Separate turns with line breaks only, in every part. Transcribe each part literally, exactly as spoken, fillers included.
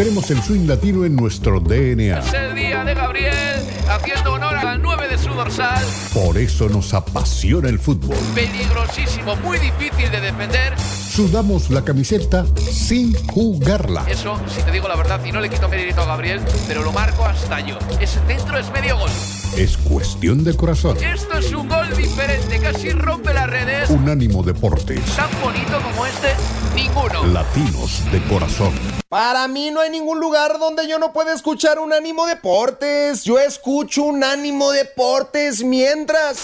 Tenemos el swing latino en nuestro D N A.
Es el día de Gabriel, haciendo honor al nueve de su dorsal.
Por eso nos apasiona el fútbol.
Peligrosísimo, muy difícil de defender.
Sudamos la camiseta sin jugarla.
Eso, si te digo la verdad, y no le quito mérito a Gabriel, pero lo marco hasta yo. Ese centro es medio gol.
Es cuestión de corazón.
Esto es un gol diferente, casi rompe las redes.
Unánimo Deportes.
Tan bonito como este, ninguno.
Latinos de corazón.
Para mí no hay ningún lugar donde yo no pueda escuchar Unánimo Deportes. Yo escucho Unánimo Deportes mientras...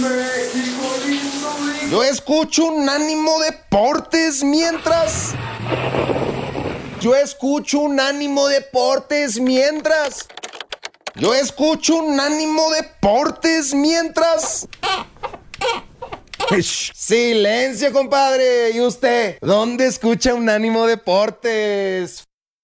Yo escucho Unánimo Deportes mientras... Yo escucho Unánimo Deportes mientras... Yo escucho Unánimo Deportes mientras... Silencio, compadre. ¿Y usted? ¿Dónde escucha Unánimo Deportes?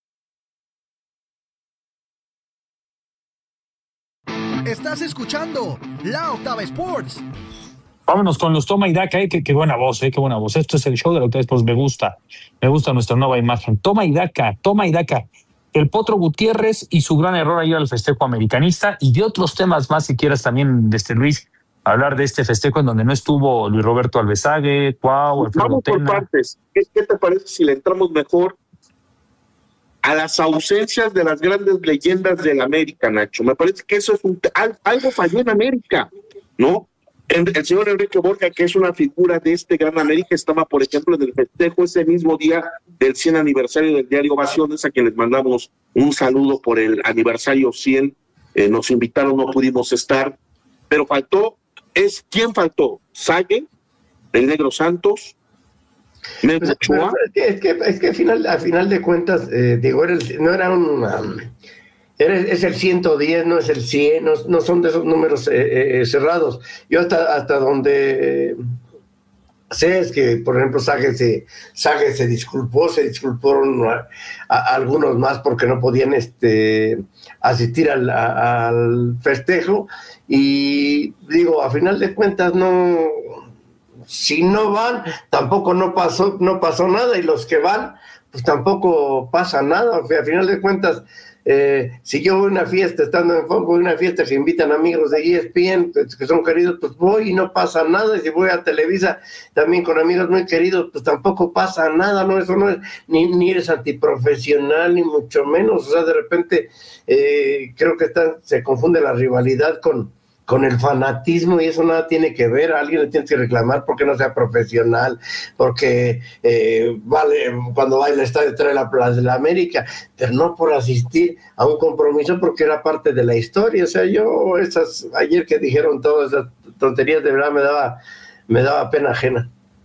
Estás escuchando La Octava Sports.
Vámonos con los Toma y Daca, eh, qué, qué buena voz, eh, qué buena voz. Esto es el show de la Octava Sports, me gusta, me gusta nuestra nueva imagen. Toma y Daca, Toma y Daca. El Potro Gutiérrez y su gran error ayer al festejo americanista y de otros temas más, si quieras también, este Luis, hablar de este festejo en donde no estuvo Luis Roberto Alvesague, Cuau, Alfredo
Vamos por
Tena.
partes. ¿Qué, ¿Qué te parece si le entramos mejor a las ausencias de las grandes leyendas del América, Nacho? Me parece que eso es un, algo falló en América, ¿no? El, el señor Enrique Borja, que es una figura de este gran América, estaba, por ejemplo, en el festejo ese mismo día del cien aniversario del diario Ovaciones, a quien les mandamos un saludo por el aniversario cien. Eh, nos invitaron, no pudimos estar, pero faltó, es ¿quién faltó? Sague, el Negro Santos, Memo Ochoa.
Es que, es que, es que al, final, al final de cuentas, eh, digo, era el, no era un... Um, era, es el ciento diez, no es el cien, no, no son de esos números eh, eh, cerrados. Yo hasta, hasta donde eh, sé es que, por ejemplo, Sague se, Sague se disculpó, se disculparon a, a algunos más porque no podían este, asistir al, a, al festejo. Y digo, a final de cuentas, no... Si no van, tampoco no pasó, no pasó nada, y los que van, pues tampoco pasa nada. O sea, a final de cuentas, eh, si yo voy a una fiesta, estando en Fox, voy a una fiesta que invitan amigos de E S P N, que son queridos, pues voy y no pasa nada. Y si voy a Televisa, también con amigos muy queridos, pues tampoco pasa nada, ¿no? Eso no es, ni, ni eres antiprofesional, ni mucho menos. O sea, de repente, eh, creo que está, se confunde la rivalidad con... con el fanatismo, y eso nada tiene que ver. A alguien le tienes que reclamar porque no sea profesional, porque eh, vale, cuando va al estadio trae la Plaza de la América, pero no por asistir a un compromiso porque era parte de la historia. O sea, yo esas, ayer que dijeron todas esas tonterías, de verdad me daba, me daba pena ajena.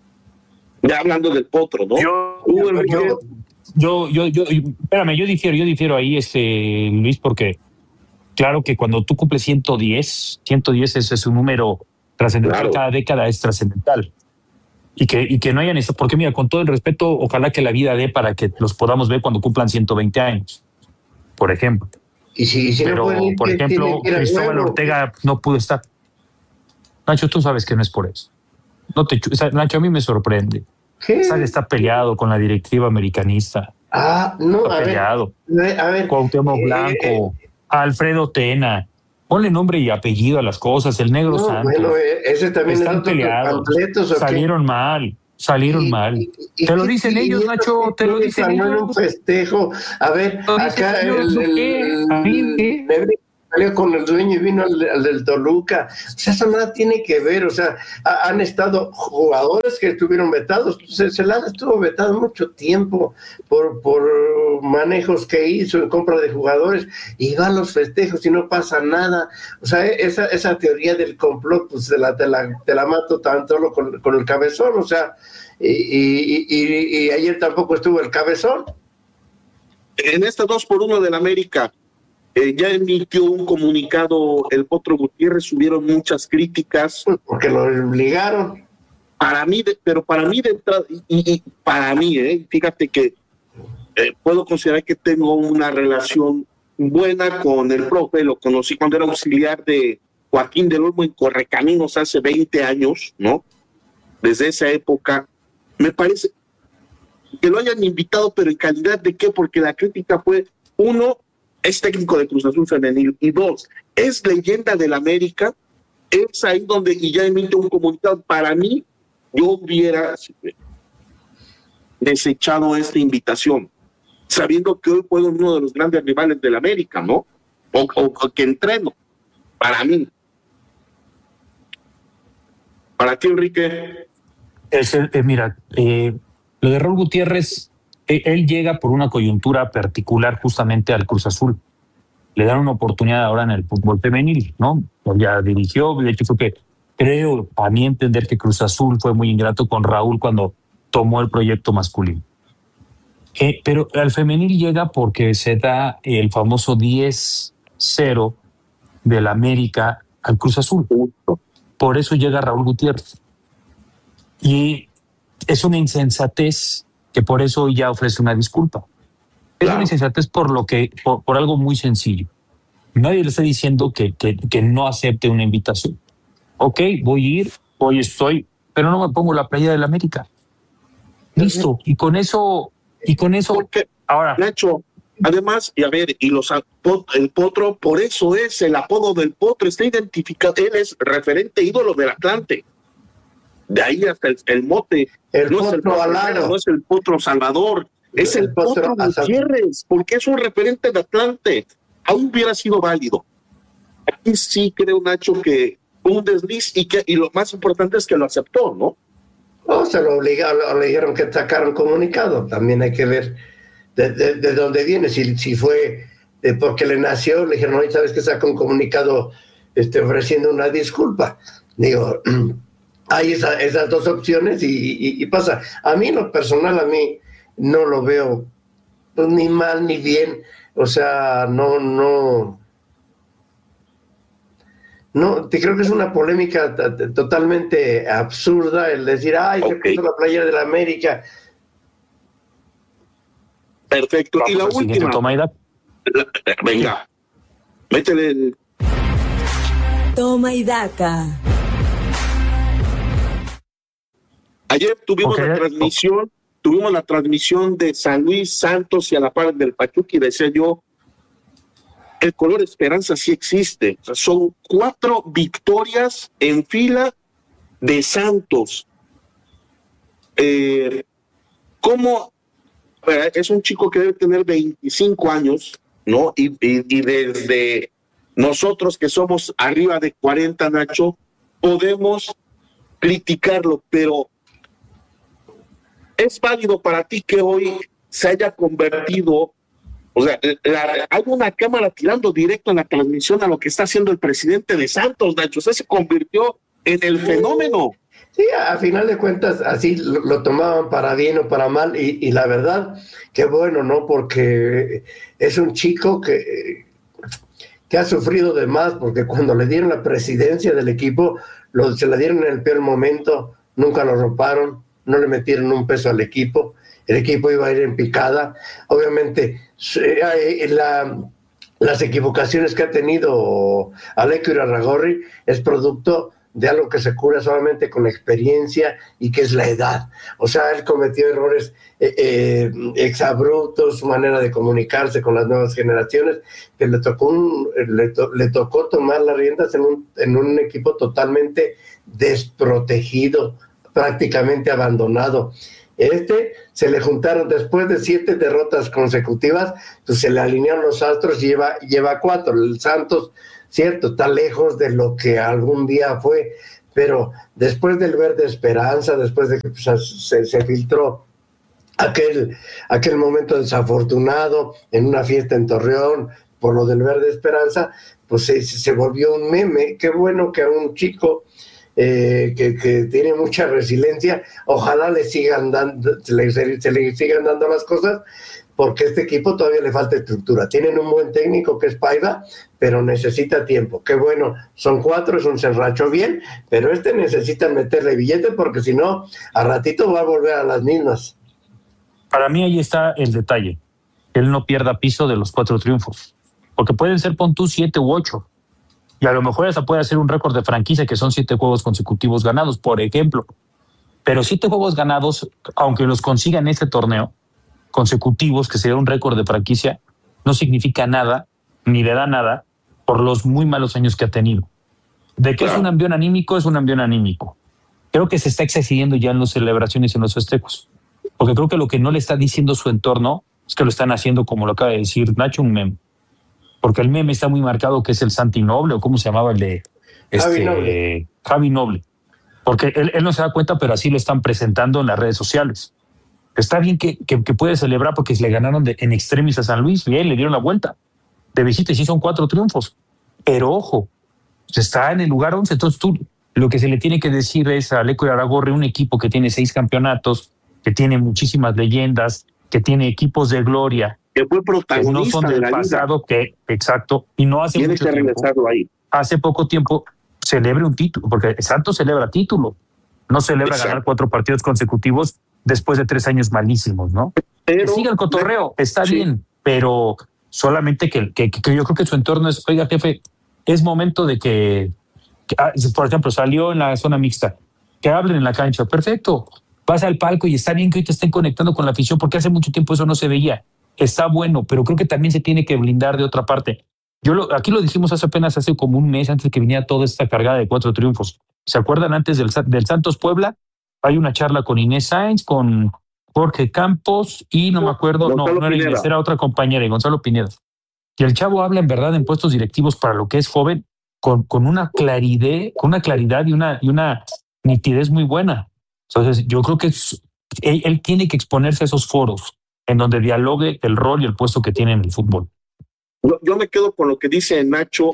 Ya hablando del Potro, ¿no?
Yo,
uh,
yo, yo, yo, yo, espérame, yo difiero, yo difiero ahí, este, Luis, porque claro que cuando tú cumples ciento diez, ciento diez es, es un número trascendental, claro. Cada década es trascendental. Y que, y que no hayan estado, porque mira, con todo el respeto, ojalá que la vida dé para que los podamos ver cuando cumplan ciento veinte años, por ejemplo.
Y si, y si
Pero,
no ir,
por ejemplo, Cristóbal
nuevo,
Ortega no pudo estar. Nacho, tú sabes que no es por eso. No te, Nacho, a mí me sorprende.
¿Qué?
Sabe, está peleado con la directiva americanista.
Ah, no,
está
a
peleado.
ver. A ver.
Cuauhtémoc
eh,
Blanco. Alfredo Tena, ponle nombre y apellido a las cosas, el Negro
no,
Santos.
Bueno, ese también
están
es otro
peleados,
panfletos, ¿o
salieron
qué?
mal, salieron
y,
mal.
Y, y,
te lo dicen ellos, Nacho, te lo dicen ellos.
En un festejo. A ver, acá el, el, el, el salió con el dueño y vino al, al del Toluca. O sea, eso nada tiene que ver. O sea, ha, han estado jugadores que estuvieron vetados. Celada estuvo vetado mucho tiempo por, por manejos que hizo en compra de jugadores, y va a los festejos y no pasa nada. O sea, esa, esa teoría del complot, pues te la, te la, te la mato tan solo con, con el Cabezón. O sea, y, y, y, y ayer tampoco estuvo el Cabezón.
En este dos por uno del América, Eh, ya emitió un comunicado el Potro Gutiérrez, hubieron muchas críticas.
Porque lo obligaron.
Para mí, de, pero para mí, de entrada, y, y para mí, eh, fíjate que eh, puedo considerar que tengo una relación buena con el profe, lo conocí cuando era auxiliar de Joaquín del Olmo en Correcaminos hace veinte años, ¿no? Desde esa época, me parece que lo hayan invitado, pero en calidad de qué, porque la crítica fue uno, es técnico de Cruz Azul femenil, y dos, es leyenda del América. Es ahí donde, y ya emite un comunicado, para mí, yo hubiera desechado esta invitación, sabiendo que hoy juego uno de los grandes rivales del América, ¿no? O, o, o que entreno, para mí. Para ti, Enrique.
Es el, eh, mira, eh, lo de Raúl Gutiérrez, eh, él llega por una coyuntura particular justamente al Cruz Azul. Le dan una oportunidad ahora en el fútbol femenil, ¿no? Ya dirigió, de hecho fue que creo, a mi entender, que Cruz Azul fue muy ingrato con Raúl cuando tomó el proyecto masculino. Eh, pero al femenil llega porque se da el famoso diez cero del América al Cruz Azul. Por eso llega Raúl Gutiérrez. Y es una insensatez que por eso ya ofrece una disculpa. Es claro. Una insensatez por lo que, por, por algo muy sencillo. Nadie le está diciendo que, que, que no acepte una invitación. Ok, voy a ir, hoy estoy, pero no me pongo la playa del América. Listo. Y con eso, y con eso.
Porque,
ahora,
Nacho, además, y a ver, y los el Potro, por eso es el apodo del Potro, está identificado, él es referente ídolo del Atlante. De ahí hasta el, el mote.
El
no,
Potro
es el Potro
Alano.
no es el Potro Salvador, es el, el Potro Gutiérrez, porque es un referente de Atlante. Aún hubiera sido válido. Aquí sí creo, Nacho, que un desliz, y que y lo más importante es que lo aceptó, ¿no?
No, se lo obligaron, le dijeron que sacaron comunicado. También hay que ver de, de, de dónde viene. Si, si fue de porque le nació, le dijeron, no, ¿sabes que saca un comunicado este, ofreciendo una disculpa? Digo, hay esa, esas dos opciones y, y, y pasa. A mí, en lo personal, a mí no lo veo pues, ni mal ni bien. O sea, no, no... No, te creo que es una polémica t- t- totalmente absurda el decir, ay, se
okay.
puso la playera de la América.
Perfecto.
Vamos,
y la última.
Toma y daca.
La, venga, métele el...
Toma y daca.
Ayer tuvimos
okay.
la transmisión, tuvimos la transmisión de San Luis Santos y a la par del Pachuca, y decía yo, el color esperanza sí existe. O sea, son cuatro victorias en fila de Santos. Eh, ¿Cómo? Eh, es un chico que debe tener veinticinco años, ¿no? Y, y, y desde nosotros que somos arriba de cuarenta, Nacho, podemos criticarlo, pero ¿es válido para ti que hoy se haya convertido? O sea, la, hay una cámara tirando directo en la transmisión a lo que está haciendo el presidente de Santos, Nacho. O sea, se convirtió en el fenómeno.
Sí, a final de cuentas, así lo, lo tomaban para bien o para mal, y, y la verdad, qué bueno, ¿no? Porque es un chico que, que ha sufrido de más, porque cuando le dieron la presidencia del equipo, lo, se la dieron en el peor momento, nunca lo roparon, no le metieron un peso al equipo. El equipo iba a ir en picada. Obviamente, la, las equivocaciones que ha tenido Alejo Irarrágorri es producto de algo que se cura solamente con la experiencia y que es la edad. O sea, él cometió errores eh, eh, exabruptos, su manera de comunicarse con las nuevas generaciones, que le tocó, un, le, to, le tocó tomar las riendas en un, en un equipo totalmente desprotegido, prácticamente abandonado. Este se le juntaron después de siete derrotas consecutivas, pues se le alinearon los astros y lleva, lleva cuatro. El Santos, cierto, está lejos de lo que algún día fue, pero después del Verde Esperanza, después de que pues, se, se filtró aquel, aquel momento desafortunado en una fiesta en Torreón por lo del Verde Esperanza, pues se, se volvió un meme. Qué bueno que a un chico Eh, que, que tiene mucha resiliencia, ojalá le sigan dando, se le, se le sigan dando las cosas, porque a este equipo todavía le falta estructura. Tienen un buen técnico que es Paiva, pero necesita tiempo. Qué bueno, son cuatro, es un cerracho bien, pero este necesita meterle billete, porque si no, a ratito va a volver a las mismas.
Para mí ahí está el detalle, él no pierda piso de los cuatro triunfos, porque pueden ser pon tú siete u ocho, y a lo mejor hasta puede hacer un récord de franquicia que son siete juegos consecutivos ganados, por ejemplo. Pero siete juegos ganados, aunque los consiga en este torneo, consecutivos, que sería un récord de franquicia, no significa nada, ni le da nada, por los muy malos años que ha tenido. De que claro. es un ambiente anímico, es un ambiente anímico. Creo que se está excediendo ya en las celebraciones y en los festejos. Porque creo que lo que no le está diciendo su entorno es que lo están haciendo, como lo acaba de decir Nacho, un meme. Porque el meme está muy marcado que es el Santi Noble, o cómo se llamaba el de este, Javi Noble. Javi Noble. Porque él, él no se da cuenta, pero así lo están presentando en las redes sociales. Está bien que, que, que puede celebrar porque le ganaron de, en extremis a San Luis, bien, le dieron la vuelta de visita y sí son cuatro triunfos. Pero ojo, está en el lugar once, entonces tú lo que se le tiene que decir es a Lecco Irarrágorri, un equipo que tiene seis campeonatos, que tiene muchísimas leyendas, que tiene equipos de gloria,
que fue protagonista,
que no son del
de la
pasado, liga. Que exacto, y no hace
tiene
mucho
que
tiempo,
ahí.
hace poco tiempo celebre un título, porque Santos celebra título, no celebra exacto. ganar cuatro partidos consecutivos después de tres años malísimos, ¿no? Pero, que siga el cotorreo, está sí. bien, pero solamente que, que, que yo creo que su entorno es, oiga, jefe, es momento de que, que, por ejemplo, salió en la zona mixta, que hablen en la cancha, perfecto, vas al palco y está bien que hoy te estén conectando con la afición, porque hace mucho tiempo eso no se veía, está bueno, pero creo que también se tiene que blindar de otra parte. Yo lo, aquí lo dijimos hace apenas, hace como un mes, antes de que viniera toda esta cargada de cuatro triunfos. ¿Se acuerdan antes del, del Santos Puebla? Hay una charla con Inés Sainz, con Jorge Campos y no, no me acuerdo, no, no era Inés, era otra compañera, y Gonzalo Pineda. Y el chavo habla en verdad en puestos directivos para lo que es joven, con, con una claridad, con una claridad y una, y una nitidez muy buena. Entonces, yo creo que es, él, él tiene que exponerse a esos foros en donde dialogue el rol y el puesto que tiene en el fútbol.
Yo, yo me quedo con lo que dice Nacho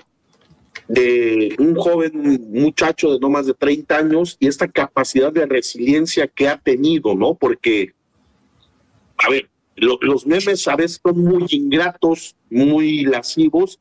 de un joven muchacho de no más de treinta años y esta capacidad de resiliencia que ha tenido, ¿no? Porque, a ver, lo, los memes a veces son muy ingratos, muy lascivos,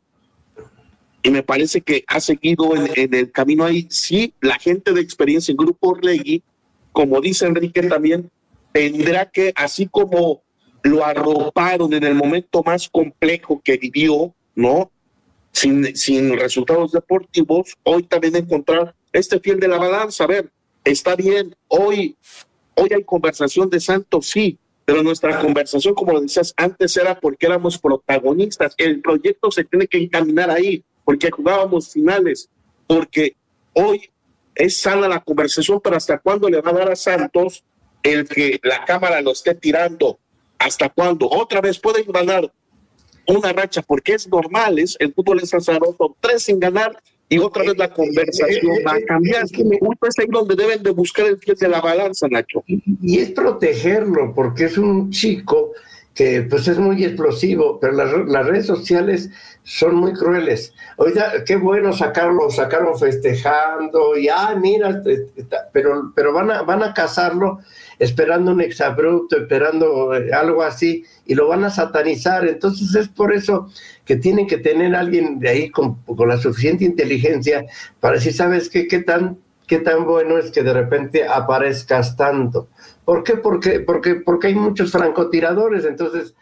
y me parece que ha seguido en, en el camino ahí. Sí, la gente de experiencia en Grupo Orlegui, como dice Enrique también, tendrá que, así como lo arroparon en el momento más complejo que vivió, ¿no? Sin, sin resultados deportivos, hoy también encontrar este fiel de la balanza. A ver, está bien, hoy, hoy hay conversación de Santos, sí, pero nuestra conversación, como lo decías antes, era porque éramos protagonistas. El proyecto se tiene que encaminar ahí, porque jugábamos finales, porque hoy es sana la conversación, pero ¿hasta cuándo le va a dar a Santos el que la cámara lo esté tirando? ¿Hasta cuándo? Otra vez pueden ganar una racha, porque es normal, es, el fútbol es azaroso, tres sin ganar y otra vez la conversación va a cambiar. Es ahí donde deben de buscar el fiel de la balanza, Nacho.
Y es protegerlo, porque es un chico que pues es muy explosivo, pero las, las redes sociales son muy crueles. Oiga, qué bueno sacarlo, sacaron festejando y ah, mira, pero, pero van a, van a cazarlo esperando un exabrupto, esperando algo así, y lo van a satanizar. Entonces es por eso que tienen que tener alguien de ahí con, con la suficiente inteligencia para decir, ¿sabes qué? ¿Qué tan, qué tan bueno es que de repente aparezcas tanto? ¿Por qué? Porque, porque, porque hay muchos francotiradores, entonces...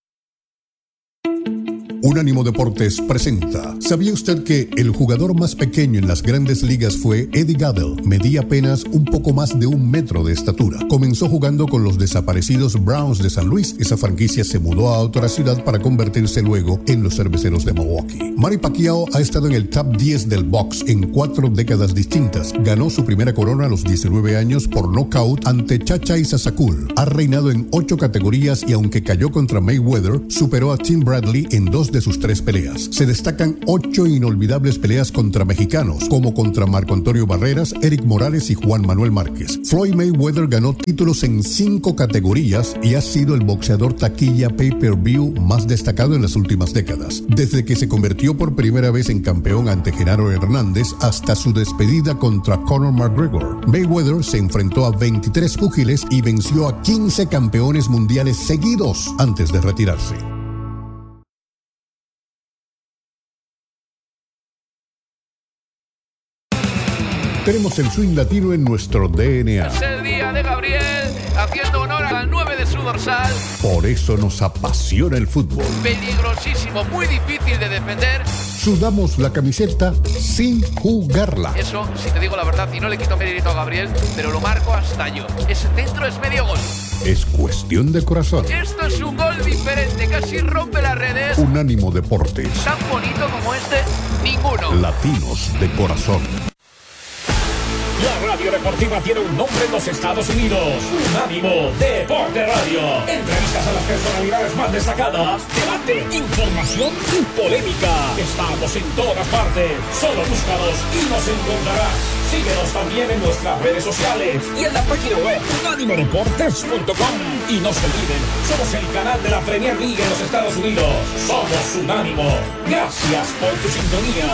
Unánimo Deportes presenta. ¿Sabía usted que el jugador más pequeño en las grandes ligas fue Eddie Gaedel? Medía apenas un poco más de un metro de estatura. Comenzó jugando con los desaparecidos Browns de San Luis. Esa franquicia se mudó a otra ciudad para convertirse luego en los Cerveceros de Milwaukee. Manny Pacquiao ha estado en el top diez del box en cuatro décadas distintas. Ganó su primera corona a los diecinueve años por nocaut ante Chacha Isasakul. Ha reinado en ocho categorías y aunque cayó contra Mayweather, superó a Tim Bradley en dos de sus tres peleas. Se destacan ocho inolvidables peleas contra mexicanos, como contra Marco Antonio Barreras, Eric Morales y Juan Manuel Márquez. Floyd Mayweather ganó títulos en cinco categorías y ha sido el boxeador taquilla pay-per-view más destacado en las últimas décadas. Desde que se convirtió por primera vez en campeón ante Genaro Hernández hasta su despedida contra Conor McGregor. Mayweather se enfrentó a veintitrés púgiles y venció a quince campeones mundiales seguidos antes de retirarse. Tenemos el swing latino en nuestro D N A.
Es el día de Gabriel, haciendo honor al nueve de su dorsal.
Por eso nos apasiona el fútbol.
Peligrosísimo, muy difícil de defender.
Sudamos la camiseta sin jugarla.
Eso, si te digo la verdad, y no le quito mérito a Gabriel, pero lo marco hasta yo. Ese centro es medio gol.
Es cuestión de corazón.
Esto es un gol diferente, casi rompe las redes.
Unánimo Deportes.
Tan bonito como este, ninguno.
Latinos de corazón.
La radio deportiva tiene un nombre en los Estados Unidos. Unánimo Deporte Radio. Entrevistas a las personalidades más destacadas. Debate, información y polémica. Estamos en todas partes. Solo búscanos y nos encontrarás. Síguenos también en nuestras redes sociales y en la página web unánimo deportes punto com. Y no se olviden, somos el canal de la Premier League en los Estados Unidos. Somos Unánimo. Gracias por tu sintonía.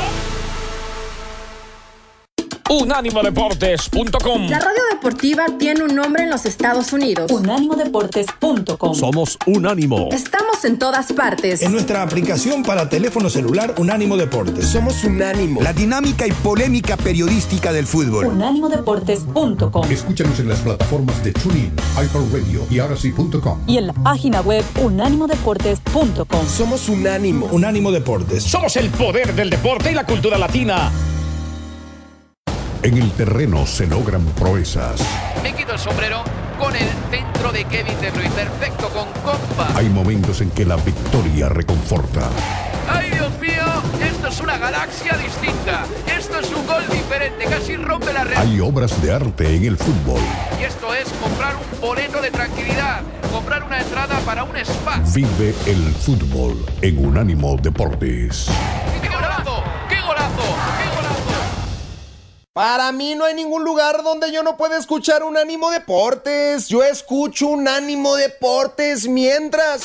unánimo deportes punto com.
La radio deportiva tiene un nombre en los Estados Unidos.
unánimo deportes punto com.
Somos Unánimo.
Estamos en todas partes.
En nuestra aplicación para teléfono celular Unánimo Deportes. Somos Unánimo. La dinámica y polémica periodística del fútbol.
unánimo deportes punto com.
Escúchanos en las plataformas de TuneIn, iHeartRadio y ahora sí punto com.
Y en la página web unánimo deportes punto com.
Somos Unánimo. Unánimo Deportes.
Somos el poder del deporte y la cultura latina.
En el terreno se logran proezas.
Me quito el sombrero con el centro de Kevin De Bruyne. Perfecto, con compa.
Hay momentos en que la victoria reconforta.
¡Ay, Dios mío! Esto es una galaxia distinta. Esto es un gol diferente. Casi rompe la red.
Hay obras de arte en el fútbol.
Y esto es comprar un boleto de tranquilidad. Comprar una entrada para un spa.
Vive el fútbol en Unánimo Deportes.
¡Qué golazo! ¡Qué golazo! ¡Qué golazo!
Para mí no hay ningún lugar donde yo no pueda escuchar Unánimo Deportes. Yo escucho Unánimo Deportes mientras...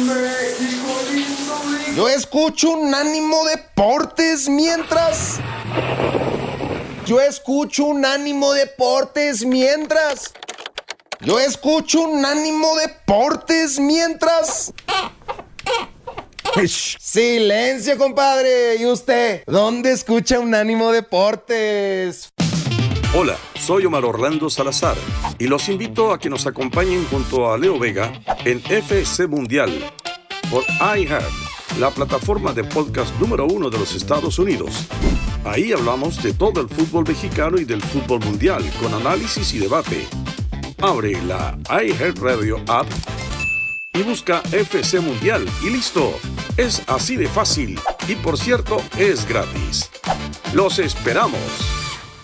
Yo escucho Unánimo Deportes mientras... Yo escucho Unánimo Deportes mientras... Yo escucho Unánimo Deportes mientras... Silencio, compadre. ¿Y usted? ¿Dónde escucha Unánimo Deportes?
Hola, soy Omar Orlando Salazar y los invito a que nos acompañen junto a Leo Vega en F C Mundial por iHeart, la plataforma de podcast número uno de los Estados Unidos. Ahí hablamos de todo el fútbol mexicano y del fútbol mundial con análisis y debate. Abre la iHeartRadio app y busca F C Mundial y listo. Es así de fácil y por cierto es gratis. ¡Los esperamos!